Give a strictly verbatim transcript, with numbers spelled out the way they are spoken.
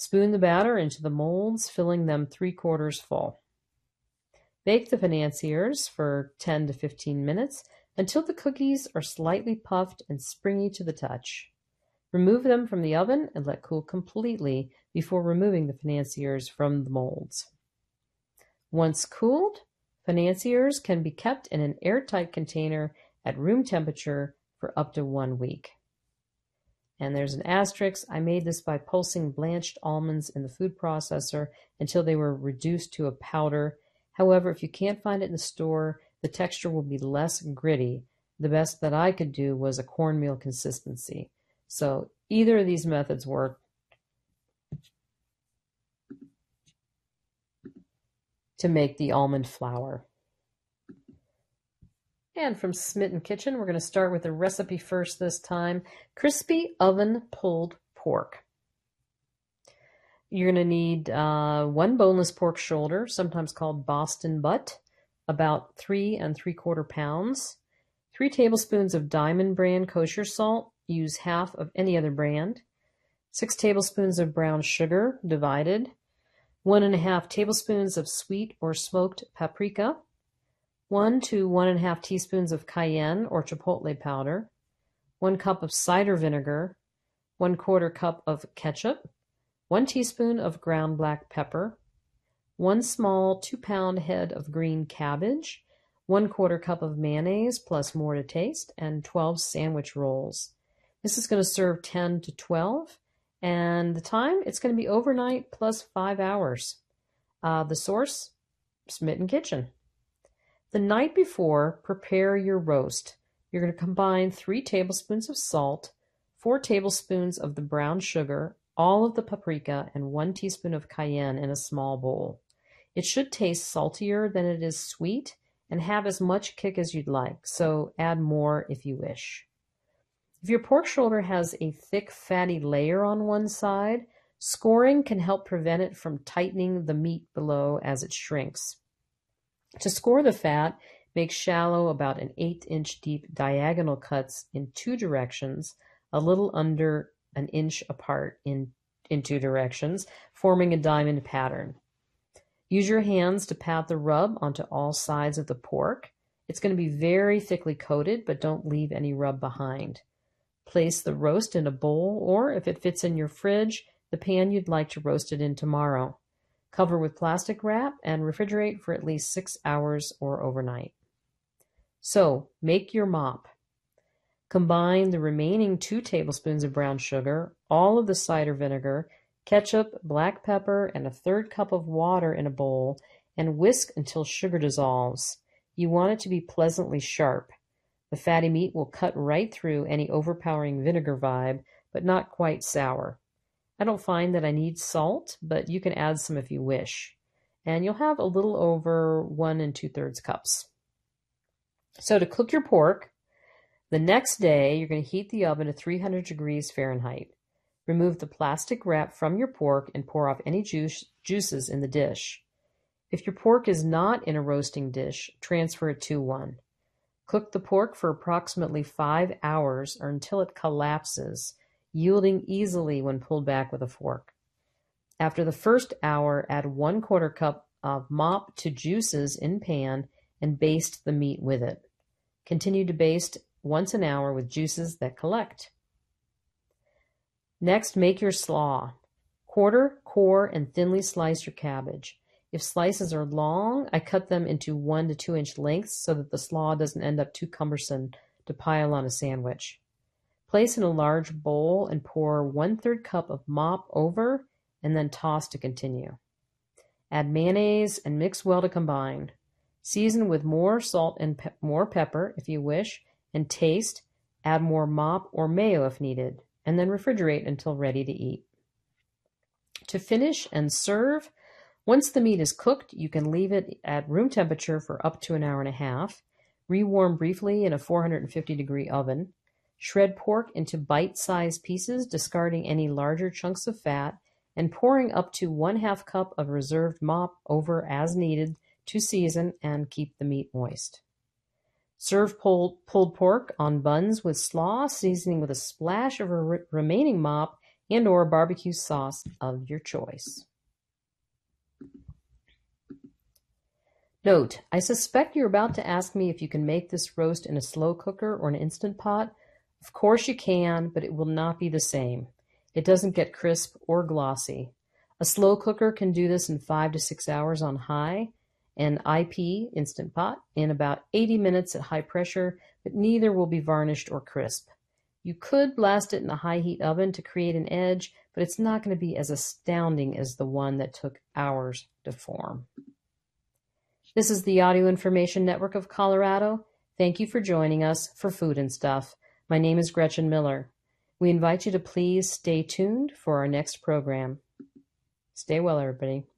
Spoon the batter into the molds, filling them three quarters full. Bake the financiers for ten to fifteen minutes until the cookies are slightly puffed and springy to the touch. Remove them from the oven and let cool completely before removing the financiers from the molds. Once cooled, financiers can be kept in an airtight container at room temperature for up to one week. And there's an asterisk. I made this by pulsing blanched almonds in the food processor until they were reduced to a powder. However, if you can't find it in the store, the texture will be less gritty. The best that I could do was a cornmeal consistency. So either of these methods work. To make the almond flour. And from Smitten Kitchen, we're going to start with a recipe first this time. Crispy oven pulled pork. You're going to need uh, one boneless pork shoulder, sometimes called Boston butt, about three and three quarter pounds. Three tablespoons of Diamond brand kosher salt. Use half of any other brand. Six tablespoons of brown sugar, divided. One and a half tablespoons of sweet or smoked paprika. One to one and a half teaspoons of cayenne or chipotle powder. One cup of cider vinegar. One quarter cup of ketchup. One teaspoon of ground black pepper. One small two pound head of green cabbage. One quarter cup of mayonnaise plus more to taste, and twelve sandwich rolls. This is going to serve ten to twelve, and the time, it's going to be overnight plus five hours. Uh, the source, Smitten Kitchen. The night before, prepare your roast. You're going to combine three tablespoons of salt, four tablespoons of the brown sugar, all of the paprika, and one teaspoon of cayenne in a small bowl. It should taste saltier than it is sweet and have as much kick as you'd like, so add more if you wish. If your pork shoulder has a thick, fatty layer on one side, scoring can help prevent it from tightening the meat below as it shrinks. To score the fat, make shallow, about an eighth inch deep diagonal cuts in two directions, a little under an inch apart in, in two directions, forming a diamond pattern. Use your hands to pat the rub onto all sides of the pork. It's going to be very thickly coated, but don't leave any rub behind. Place the roast in a bowl, or if it fits in your fridge, the pan you'd like to roast it in tomorrow. Cover with plastic wrap and refrigerate for at least six hours or overnight. So, make your mop. Combine the remaining two tablespoons of brown sugar, all of the cider vinegar, ketchup, black pepper, and a third cup of water in a bowl, and whisk until sugar dissolves. You want it to be pleasantly sharp. The fatty meat will cut right through any overpowering vinegar vibe, but not quite sour. I don't find that I need salt, but you can add some if you wish. And you'll have a little over one and two-thirds cups. So to cook your pork, the next day you're going to heat the oven to three hundred degrees Fahrenheit. Remove the plastic wrap from your pork and pour off any juice, juices in the dish. If your pork is not in a roasting dish, transfer it to one. Cook the pork for approximately five hours or until it collapses, yielding easily when pulled back with a fork. After the first hour, add one quarter cup of mop to juices in pan and baste the meat with it. Continue to baste once an hour with juices that collect. Next, make your slaw. Quarter, core, and thinly slice your cabbage. If slices are long, I cut them into one to two inch lengths so that the slaw doesn't end up too cumbersome to pile on a sandwich. Place in a large bowl and pour one-third cup of mop over and then toss to continue. Add mayonnaise and mix well to combine. Season with more salt and pe- more pepper if you wish, and taste. Add more mop or mayo if needed, and then refrigerate until ready to eat. To finish and serve, once the meat is cooked, you can leave it at room temperature for up to an hour and a half. Rewarm briefly in a four hundred fifty degree oven. Shred pork into bite-sized pieces, discarding any larger chunks of fat, and pouring up to one half cup of reserved mop over as needed to season and keep the meat moist. Serve pulled, pulled pork on buns with slaw, seasoning with a splash of re- remaining mop and or barbecue sauce of your choice. Note, I suspect you're about to ask me if you can make this roast in a slow cooker or an Instant Pot. Of course you can, but it will not be the same. It doesn't get crisp or glossy. A slow cooker can do this in five to six hours on high, and I P, Instant Pot, in about eighty minutes at high pressure, but neither will be varnished or crisp. You could blast it in a high heat oven to create an edge, but it's not going to be as astounding as the one that took hours to form. This is the Audio Information Network of Colorado. Thank you for joining us for Food and Stuff. My name is Gretchen Miller. We invite you to please stay tuned for our next program. Stay well, everybody.